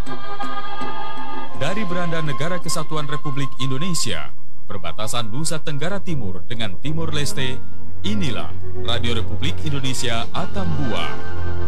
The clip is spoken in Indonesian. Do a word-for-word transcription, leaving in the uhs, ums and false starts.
Dari beranda Negara Kesatuan Republik Indonesia, perbatasan Nusa Tenggara Timur dengan Timur Leste, inilah Radio Republik Indonesia Atambua.